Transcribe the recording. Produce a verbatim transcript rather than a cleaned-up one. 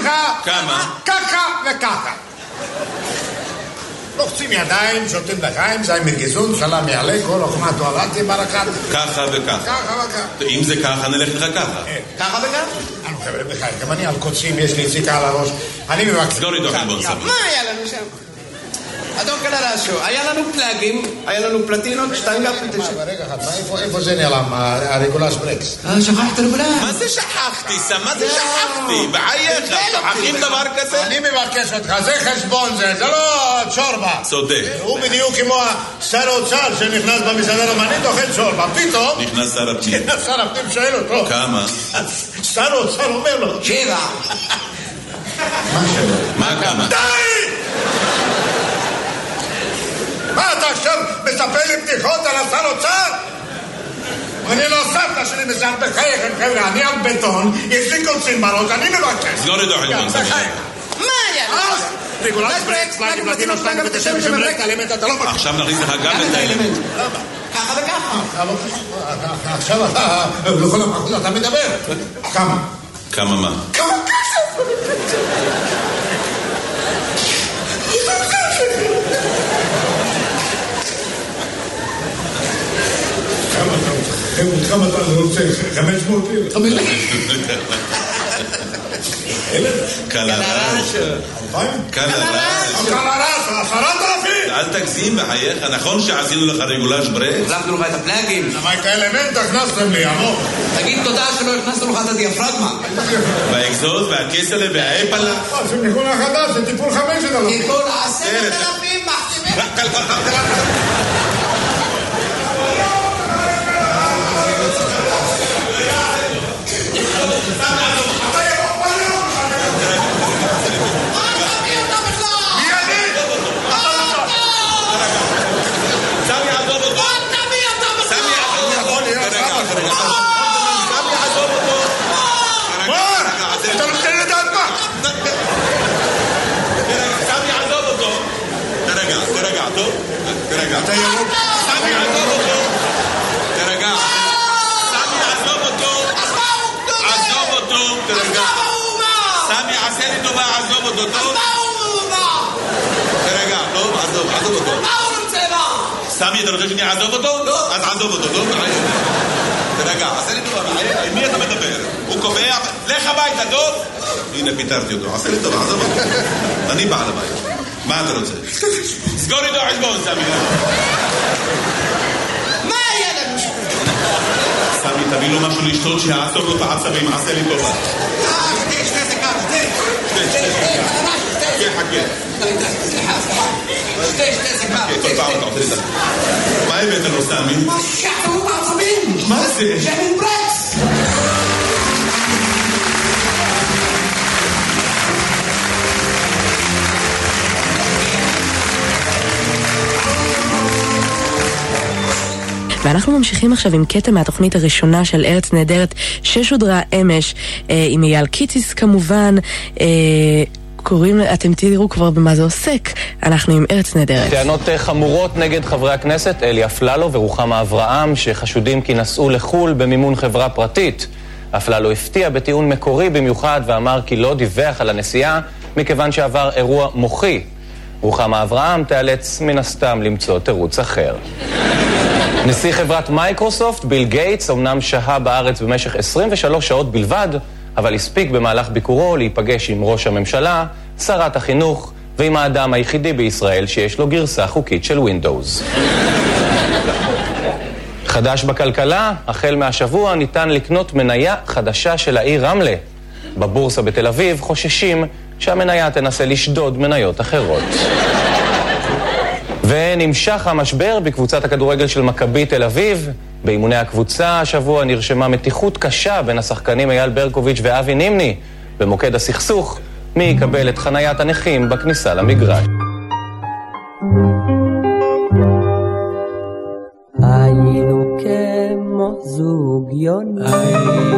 ככה. כמה? ככה וככה. לוחצים ידיים, שותים לחיים, זין מגזון, חלם יעלה, כל אוכמה תועלתי ברקת. ככה וככה. ככה וככה. אם זה ככה, נלך לך ככה. ככה וככה? אנו חבר'ה בחיים, גם אני על קוצים, יש לי ציקה על הראש. אני מבקש. סגור איתו חלבון סביר. מה היה לנו שם? אדון קלרשו, היה לנו פלאגים, היה לנו פלטינות, שטנגה פלטינות. רגע אחד, איפה זה נעלם, הרגולס ברקס? שכחת רגולס. מה זה שכחתי, סם? מה זה שכחתי? בחייך, שוכחים דבר כזה? אני מבקש אותך, זה חשבון זה, זה לא צ'ורבה. צודק. הוא בדיוק כמו שר האוצר שנכנס במסעדה רומנית, אוכל צ'ורבה. פתאום... נכנס שר הפנים. שר הפנים שואל אותו. כמה? שר האוצר אומר לו. שבע. מה שבע? מה כמה? די! מה אתה עכשיו מספר לי בדיחות על השר אוצר? אני לא סבתא שלי מסעד בחייכם, חבר'ה, אני על בטון, יש לי קוצים בראש, אני מבקש. סגור איתו חלבון סביר. מה היה? רגולס ברקס, פלאגים, פלטינות, שטנגה ותשם, שמרק, האלמנט, אתה לא מבקש. עכשיו נכניס לך גם את האלמנט. ככה וככה. עכשיו אתה, לכל המחוז אתה מדבר. כמה? כמה מה? כמה כסף? כמה אתה רוצה? חמש מאות לירה. קלרש. קלרש. קלרש, עשרת אלפים. אל תגזים בחייך, נכון שעשינו לך רגולש ברקס? הלכנו לך את הפלאגים. למה את האלמנט הכנסתם לי, עמוק? תגיד תודה שלא הכנסנו לך את הדיאפרגמה. והאקזוז והכסלה והאפלה. זה ניחון החדש, זה טיפול חמשת אלפים. טיפול עשרת אלפים מחתימים. תרגע. אתה ירוק. סמי, עזוב אותו. תרגע. סמי, עזוב אותו. עזוב אותו. תרגע. סמי, עשה לי טובה, עזוב אותו. טוב? תרגע, טוב? עזוב, עזוב אותו. סמי, אתה רוצה שאני אעזוב אותו? לא. אז עזוב אותו, טוב? תרגע, עשה לי טובה. עם מי אתה מדבר? הוא קובע, לך הביתה, טוב? הנה, פיתרתי אותו. עשה לי טובה, עזוב אותו. אני בעל הבית. מה אתה רוצה? סגור איתו חשבון, סמי. מה היה לנו שם? סמי, תביא לו משהו לשתות שיעצור לו את העצבים, עשה לי טובה. אה, שתי, שתי סיכר, שתי. שתי, שתי. חכה, חכה. סליחה, סליחה. שתי, שתי סיכר. טוב, פעם אתה רוצה לדעת. מה הבאת לו, סמי? מה שעצרו את העצבים? מה זה? שמן ברקס. ואנחנו ממשיכים עכשיו עם קטע מהתוכנית הראשונה של ארץ נהדרת ששודרה אמש אה, עם אייל קיציס כמובן. אה, קוראים, אתם תראו כבר במה זה עוסק. אנחנו עם ארץ נהדרת. טענות חמורות נגד חברי הכנסת אלי אפללו ורוחמה אברהם שחשודים כי נסעו לחול במימון חברה פרטית. אפללו הפתיע בטיעון מקורי במיוחד ואמר כי לא דיווח על הנסיעה מכיוון שעבר אירוע מוחי. רוחמה אברהם תיאלץ מן הסתם למצוא תירוץ אחר. נשיא חברת מייקרוסופט, ביל גייטס, אמנם שהה בארץ במשך עשרים ושלוש שעות בלבד, אבל הספיק במהלך ביקורו להיפגש עם ראש הממשלה, שרת החינוך, ועם האדם היחידי בישראל שיש לו גרסה חוקית של ווינדוס. חדש בכלכלה, החל מהשבוע ניתן לקנות מניה חדשה של העיר רמלה. בבורסה בתל אביב חוששים שהמניה תנסה לשדוד מניות אחרות. ונמשך המשבר בקבוצת הכדורגל של מכבי תל אביב. באימוני הקבוצה השבוע נרשמה מתיחות קשה בין השחקנים אייל ברקוביץ' ואבי נימני. במוקד הסכסוך, מי יקבל את חניית הנכים בכניסה למגרש. היינו כמו זוג יונים